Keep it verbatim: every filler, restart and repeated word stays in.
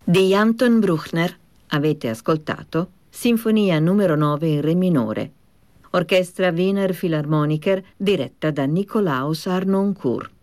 Di Anton Bruckner avete ascoltato Sinfonia numero nove in Re minore, orchestra Wiener Philharmoniker diretta da Nikolaus Harnoncourt.